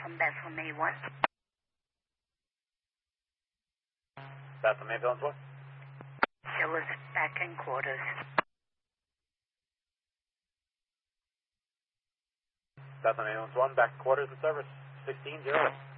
from Bethlehem A1. Bethlehem Ambulance 1. Hillis back in quarters. Bethlehem Ambulance 1, back to quarters and service. 16-0.